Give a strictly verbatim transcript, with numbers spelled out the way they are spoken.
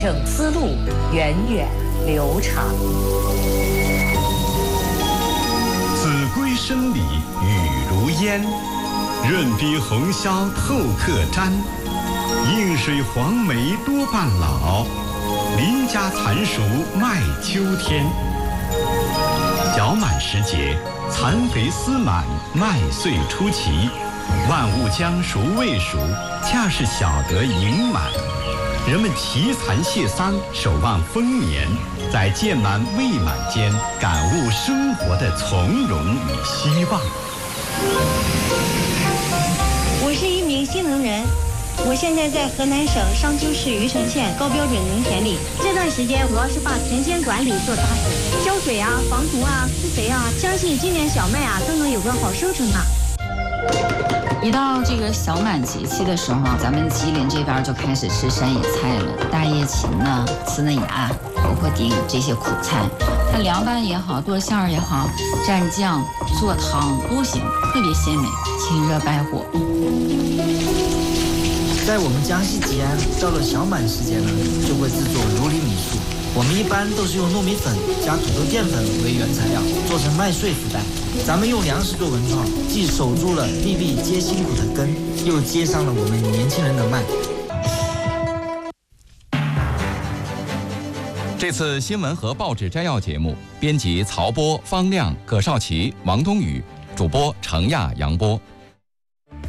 整思路源远流长。 子规声里雨如烟，润笔红绡透客毡。映水黄梅多半老，邻家蚕熟麦秋天。角满时节，蚕肥丝满，麦穗出齐。万物将熟未熟，恰是晓得盈满。人们齐蚕谢桑，守望丰年，在届满未满间，感悟生活的从容与希望。 我是一名新能人，我现在在河南省商丘市虞城县高标准农田里。这段时间主要是把田间管理做扎实，浇水啊、防虫啊、施肥啊，相信今年小麦啊都能有个好收成啊。 一到这个小满节气的时候，咱们吉林这边就开始吃山野菜了，大叶芹呐、刺嫩芽、婆婆丁这些苦菜，它凉拌也好，剁馅儿也好，蘸酱、做汤都行，特别鲜美，清热败火。 在我们江西吉安，到了小满时节呢，就会制作如里米醋。我们一般都是用糯米粉加土豆淀粉为原材料，做成麦穗福袋。咱们用粮食做文创，既守住了粒粒皆辛苦的根，又接上了我们年轻人的脉。 这次新闻和报纸摘要节目，编辑曹波、方亮、葛少奇、王冬雨，主播程亚、杨波。